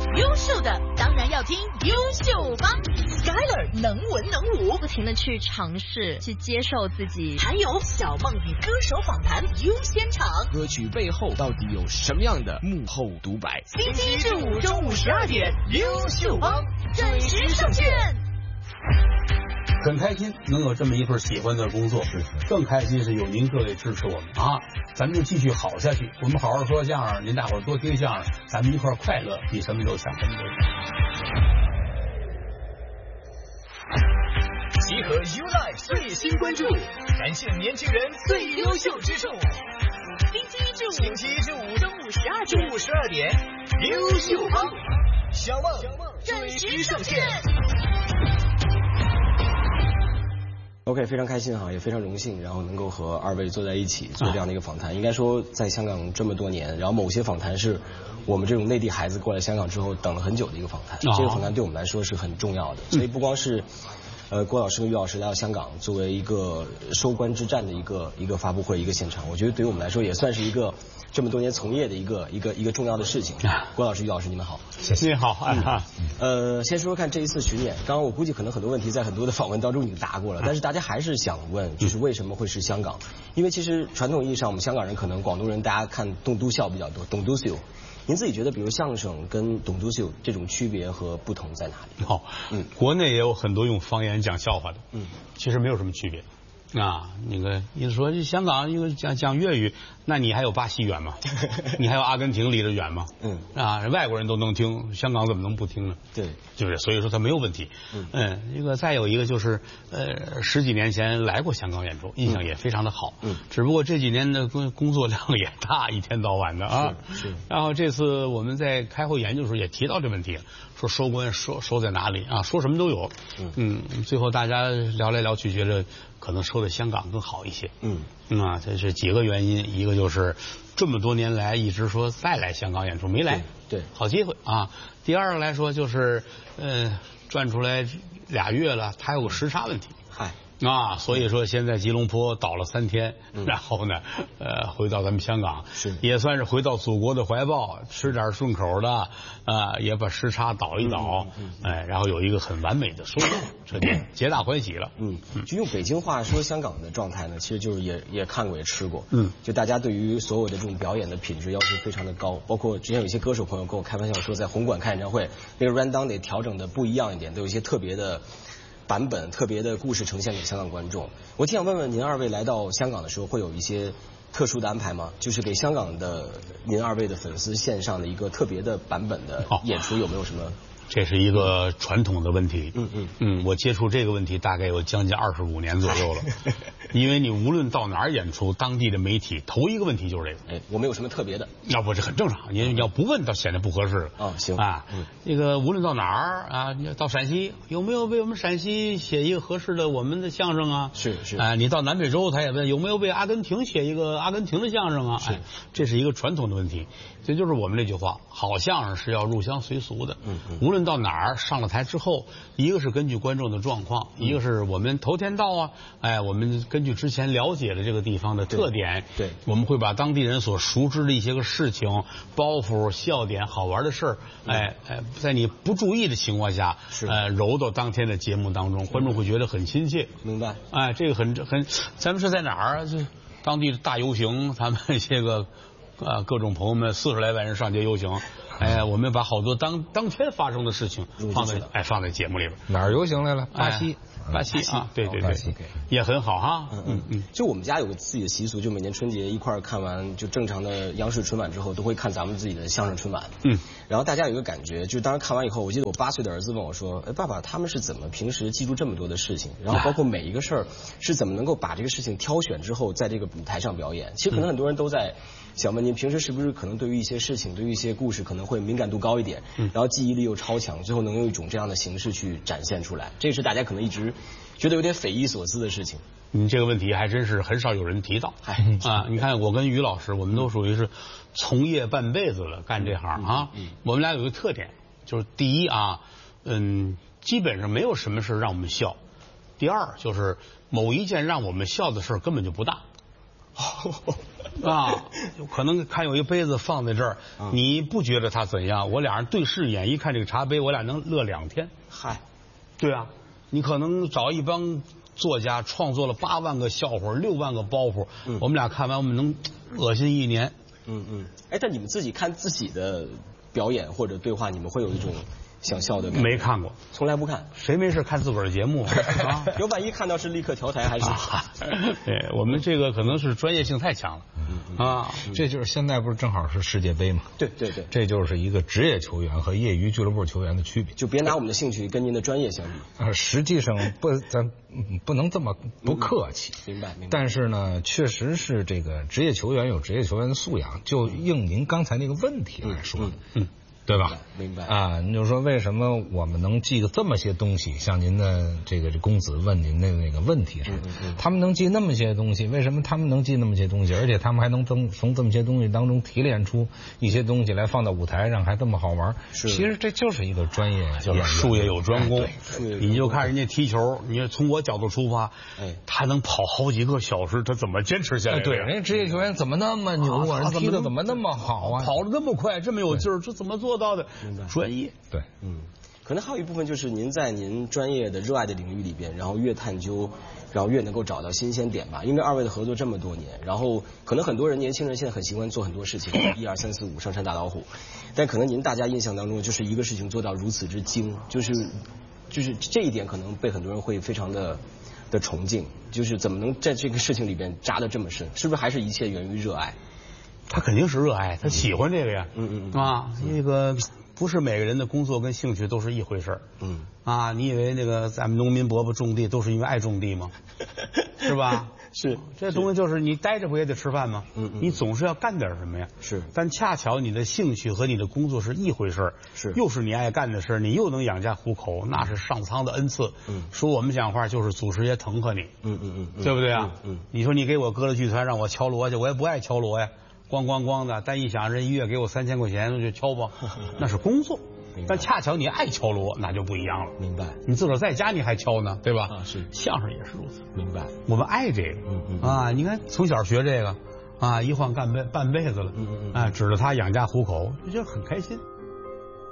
优秀的当然要听优秀帮 ，Skyler 能文能武， 不停的去尝试，去接受自己。 还有小梦与歌手访谈优先场， 歌曲背后到底有什么样的幕后独白？ 星期一至五中午12点，优秀帮准时上线。 很开心能有这么一份喜欢的工作，更开心是有您各位支持我们啊！咱们就继续好下去，我们好好说相声，您大伙儿多听相声，咱们一块儿快乐，比什么都强，什么都强。 集合 YouLife 最新关注，展现年轻人最优秀之处。星期一至五中午12点，优秀帮小梦准时上线。 OK， 非常开心哈，也非常荣幸，然后能够和二位坐在一起做这样的一个访谈。应该说，在香港这么多年，然后某些访谈是我们这种内地孩子过来香港之后等了很久的一个访谈。这个访谈对我们来说是很重要的，所以不光是郭老师跟于老师来到香港作为一个收官之战的一个发布会一个现场，我觉得对于我们来说也算是一个这么多年从业的一个重要的事情。郭老师、于老师，你们好。 谢谢。你好。 先说说看这一次巡演，刚刚我估计可能很多问题在很多的访问当中已经答过了，但是大家还是想问，就是为什么会是香港？因为其实传统意义上，我们香港人可能广东人大家看栋笃笑比较多，栋笃笑。您自己觉得，比如相声跟栋笃笑这种区别和不同在哪里？ 好，国内也有很多用方言讲笑话的，其实没有什么区别。啊，那个你说这香港一个讲粤语，那你还有巴西远吗？你还有阿根廷离得远吗？外国人都能听，香港怎么能不听呢？对，就是所以说它没有问题。这个再有一个就是十几年前来过香港演出，印象也非常的好。只不过这几年的工作量也大，一天到晚的啊。是。然后这次我们在开会研究的时候也提到这问题了，说收官收在哪里啊？说什么都有。最后大家聊来聊去，觉得可能收在香港更好一些。这是几个原因，一个就是这么多年来一直说再来香港演出没来，对，好机会啊。第二个来说就是转出来2月了，它有个时差问题。所以说现在吉隆坡倒了3天，然后呢，回到咱们香港，也算是回到祖国的怀抱，吃点顺口的，也把时差倒一倒，然后有一个很完美的收获，这就皆大欢喜了。 就用北京话说香港的状态呢，其实就是也看过也吃过，就大家对于所有的这种表演的品质要求非常的高，包括之前有一些歌手朋友跟我开玩笑说，在红馆开演唱会，那个 rundown 得调整的不一样一点，都有一些特别的版本、特别的故事呈现给香港观众。我挺想问问您二位来到香港的时候，会有一些特殊的安排吗？就是给香港的您二位的粉丝献上的一个特别的版本的演出，有没有什么？ 这是一个传统的问题。我接触这个问题大概有将近25年左右了。因为你无论到哪儿演出，当地的媒体头一个问题就是这个。 我们有什么特别的？ 要不这很正常，你要不问，倒显得不合适。 行啊。这个无论到哪儿啊，你到陕西有没有为我们陕西写一个合适的我们的相声啊？是。你到南美洲，他也问有没有为阿根廷写一个阿根廷的相声啊？这是一个传统的问题。这就是我们这句话，好相声是要入乡随俗的。无论到哪儿上了台之后，一个是根据观众的状况，一个是我们头天到啊，我们根据之前了解的这个地方的特点，对，我们会把当地人所熟知的一些个事情、包袱、笑点、好玩的事儿，在你不注意的情况下，揉到当天的节目当中，观众会觉得很亲切。 明白？ 这个很，咱们是在哪儿？就当地的大游行，咱们一些个。各种朋友们40来万人上街游行，我们把好多当天发生的事情放在节目里边。 哪儿游行来了？巴西啊，对，也很好哈。 就我们家有个自己的习俗，就每年春节一块儿看完就正常的央视春晚之后，都会看咱们自己的相声春晚。然后大家有一个感觉，就是当时看完以后，我记得我8岁的儿子问我说：“爸爸，他们是怎么平时记住这么多的事情？然后包括每一个事儿是怎么能够把这个事情挑选之后，在这个舞台上表演？”其实可能很多人都在想问您，平时是不是可能对于一些事情、对于一些故事可能会敏感度高一点，然后记忆力又超强，最后能用一种这样的形式去展现出来？这是大家可能一直觉得有点匪夷所思的事情。 这个问题还真是很少有人提到。你看我跟于老师，我们都属于是从业半辈子了，干这行啊。我们俩有一个特点，就是第一啊，基本上没有什么事让我们笑。第二就是某一件让我们笑的事根本就不大。 啊，可能看有一杯子放在这儿，你不觉得它怎样？我俩人对视一眼，一看这个茶杯，我俩能乐2天。 嗨， 对啊，你可能找一帮作家创作了8万个笑话，6万个包袱，我们俩看完我们能恶心1年。 哎，但你们自己看自己的表演或者对话，你们会有一种想笑的感觉？ 没看过， 从来不看。 谁没事看自个儿的节目啊？ 有万一看到是立刻调台还是？ 对，我们这个可能是专业性太强了啊。 这就是现在不是正好是世界杯嘛？ 对， 这就是一个职业球员和业余俱乐部球员的区别。 就别拿我们的兴趣跟您的专业相比。 实际上咱不能这么不客气。 明白。 但是呢，确实是这个职业球员有职业球员的素养，就应您刚才那个问题来说。对吧？ 明白啊！你就说为什么我们能记得这么些东西？像您的这公子问您的那个问题是，他们能记那么些东西，为什么他们能记那么些东西？而且他们还能从这么些东西当中提炼出一些东西来放到舞台上，还这么好玩。其实这就是一个专业， 就是术业有专攻。你就看人家踢球，你从我角度出发，他能跑好几个小时，他怎么坚持下来？ 对，人家职业球员怎么那么牛啊？人踢的怎么那么好啊？ 跑得那么快，这么有劲儿，这怎么做到的？专业。 对， 可能还有一部分就是您在您专业的热爱的领域里边，然后越探究，然后越能够找到新鲜点吧。因为2位的合作这么多年，然后可能很多人年轻人现在很习惯做很多事情，1、2、3、4、5上山打老虎，但可能您大家印象当中就是一个事情做到如此之精，就是这一点可能被很多人会非常的崇敬，就是怎么能在这个事情里边扎得这么深？是不是还是一切源于热爱？ 他肯定是热爱，他喜欢这个呀。那个不是每个人的工作跟兴趣都是一回事儿。你以为那个咱们农民伯伯种地都是因为爱种地吗？是吧？ 是， 这东西就是你待着不也得吃饭吗？你总是要干点什么呀？ 是， 但恰巧你的兴趣和你的工作是一回事儿， 是， 又是你爱干的事儿，你又能养家糊口，那是上苍的恩赐。说我们讲话就是祖师爷疼和你。对不对啊？你说你给我搁了剧团让我敲锣去，我也不爱敲锣呀。咣咣咣的，但一想人一月给我3000块钱，就敲吧，那是工作。但恰巧你爱敲锣，那就不一样了。 明白？ 你自个儿在家你还敲呢，对吧？ 是。 相声也是如此。 明白？ 我们爱这个。你看从小学这个，一晃半辈子了。指着他养家糊口，就觉得很开心。